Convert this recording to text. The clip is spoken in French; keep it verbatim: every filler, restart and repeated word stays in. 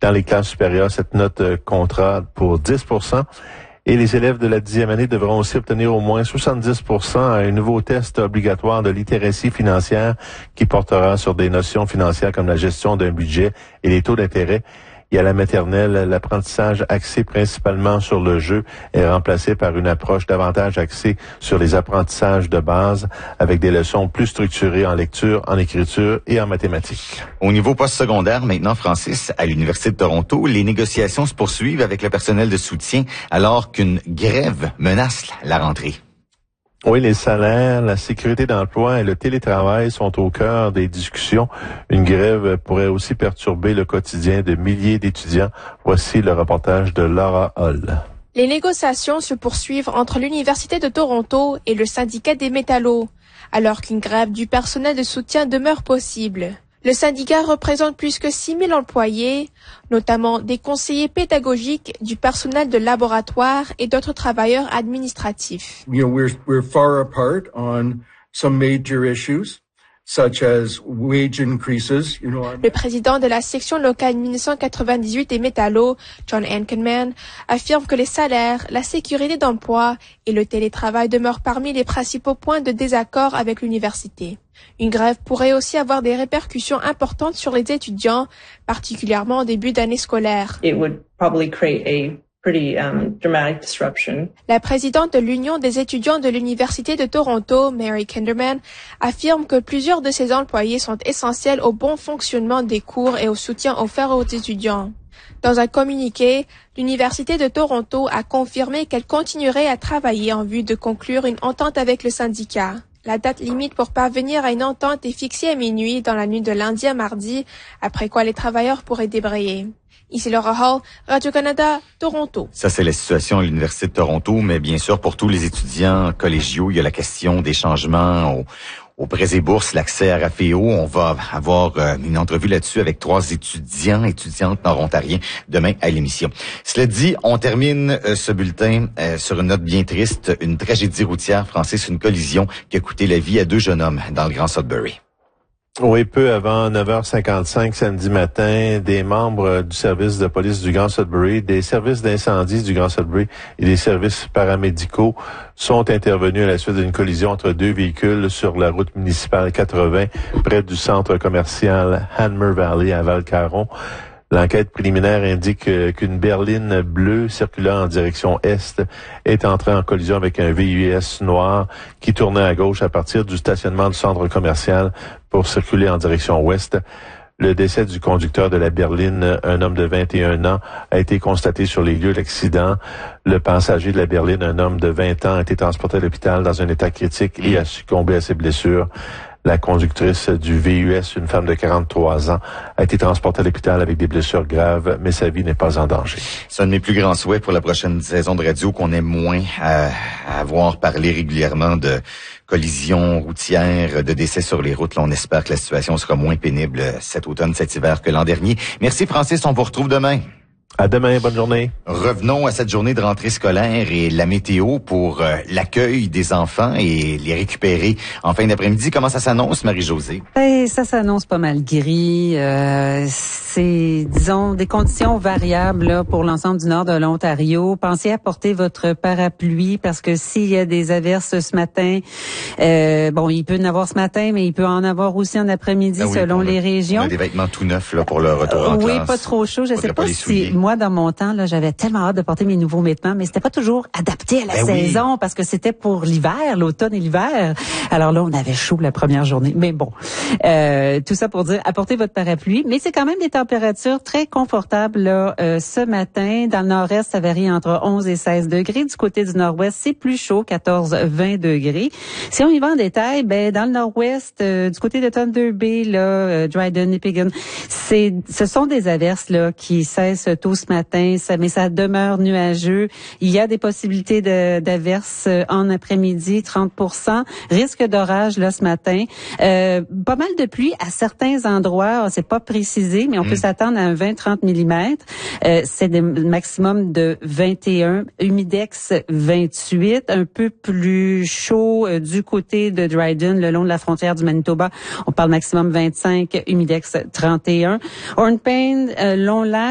Dans les classes supérieures, cette note euh, comptera pour dix pour cent. Et les élèves de la dixième année devront aussi obtenir au moins soixante-dix pour cent à un nouveau test obligatoire de littératie financière qui portera sur des notions financières comme la gestion d'un budget et les taux d'intérêt. Et à la maternelle, l'apprentissage axé principalement sur le jeu est remplacé par une approche davantage axée sur les apprentissages de base avec des leçons plus structurées en lecture, en écriture et en mathématiques. Au niveau postsecondaire, maintenant, Francis, à l'Université de Toronto, les négociations se poursuivent avec le personnel de soutien alors qu'une grève menace la rentrée. Oui, les salaires, la sécurité d'emploi et le télétravail sont au cœur des discussions. Une grève pourrait aussi perturber le quotidien de milliers d'étudiants. Voici le reportage de Laura Hall. Les négociations se poursuivent entre l'Université de Toronto et le syndicat des métallos, alors qu'une grève du personnel de soutien demeure possible. Le syndicat représente plus que six mille employés, notamment des conseillers pédagogiques, du personnel de laboratoire et d'autres travailleurs administratifs. You know, we're we're far apart on some major issues, such as wage increases. You know, le président de la section locale mille neuf cent quatre-vingt-dix-huit des métallos, John Ankenman, affirme que les salaires, la sécurité d'emploi et le télétravail demeurent parmi les principaux points de désaccord avec l'université. Une grève pourrait aussi avoir des répercussions importantes sur les étudiants, particulièrement en début d'année scolaire. It would probably create a pretty um, dramatic disruption. La présidente de l'Union des étudiants de l'Université de Toronto, Mary Kinderman, affirme que plusieurs de ses employés sont essentiels au bon fonctionnement des cours et au soutien offert aux étudiants. Dans un communiqué, l'Université de Toronto a confirmé qu'elle continuerait à travailler en vue de conclure une entente avec le syndicat. La date limite pour parvenir à une entente est fixée à minuit dans la nuit de lundi à mardi, après quoi les travailleurs pourraient débrayer. Ici Laura Hall, Radio-Canada, Toronto. Ça, c'est la situation à l'Université de Toronto, mais bien sûr, pour tous les étudiants collégiaux, il y a la question des changements au, au prêts et bourses, l'accès à Raféo. On va avoir euh, une entrevue là-dessus avec trois étudiants, étudiantes nord-ontariens demain à l'émission. Cela dit, on termine euh, ce bulletin euh, sur une note bien triste, une tragédie routière, Francis, une collision qui a coûté la vie à deux jeunes hommes dans le Grand Sudbury. Oui, peu avant neuf heures cinquante-cinq samedi matin, des membres du service de police du Grand Sudbury, des services d'incendie du Grand Sudbury et des services paramédicaux sont intervenus à la suite d'une collision entre deux véhicules sur la route municipale quatre-vingts près du centre commercial Hanmer Valley à Val-Caron. L'enquête préliminaire indique qu'une berline bleue circulant en direction est est entrée en collision avec un V U S noir qui tournait à gauche à partir du stationnement du centre commercial pour circuler en direction ouest. Le décès du conducteur de la berline, un homme de vingt et un ans, a été constaté sur les lieux de l'accident. Le passager de la berline, un homme de vingt ans, a été transporté à l'hôpital dans un état critique et a succombé à ses blessures. La conductrice du V U S, une femme de quarante-trois ans, a été transportée à l'hôpital avec des blessures graves, mais sa vie n'est pas en danger. C'est un de mes plus grands souhaits pour la prochaine saison de radio, qu'on ait moins à, à avoir parlé régulièrement de collisions routières, de décès sur les routes. Là, on espère que la situation sera moins pénible cet automne, cet hiver que l'an dernier. Merci Francis, on vous retrouve demain. À demain, bonne journée. Revenons à cette journée de rentrée scolaire et la météo pour euh, l'accueil des enfants et les récupérer en fin d'après-midi. Comment ça s'annonce, Marie-Josée? Ben, ça s'annonce pas mal gris. Euh, c'est, disons, des conditions variables là, pour l'ensemble du nord de l'Ontario. Pensez à porter votre parapluie parce que s'il y a des averses ce matin, euh, bon, il peut en avoir ce matin, mais il peut en avoir aussi en après-midi ah oui, selon les le, régions. On a des vêtements tout neufs là, pour le retour en euh, oui, classe. Oui, pas trop chaud. Je sais pas, pas si... Moi, dans mon temps, là, j'avais tellement hâte de porter mes nouveaux vêtements, mais c'était pas toujours adapté à la ben saison oui. parce que c'était pour l'hiver, l'automne et l'hiver. Alors là, on avait chaud la première journée. Mais bon, euh, tout ça pour dire, apportez votre parapluie. Mais c'est quand même des températures très confortables là, euh, ce matin. Dans le nord-est, ça varie entre onze et seize degrés. Du côté du nord-ouest, c'est plus chaud, quatorze à vingt degrés. Si on y va en détail, ben dans le nord-ouest, euh, du côté de Thunder Bay, là, euh, Dryden, Nipigon, c'est, ce sont des averses là qui cessent tôt ce matin, ça, mais ça demeure nuageux. Il y a des possibilités de, d'averses en après-midi, trente pour cent. Risque d'orage là ce matin. Euh, pas mal de pluie à certains endroits, c'est pas précisé, mais on mmh. peut s'attendre à un vingt à trente millimètres. Euh, c'est des maximum de vingt et un, humidex vingt-huit, un peu plus chaud euh, du côté de Dryden, le long de la frontière du Manitoba. On parle maximum vingt-cinq, humidex trente et un. Hornpain, euh, Long Lac,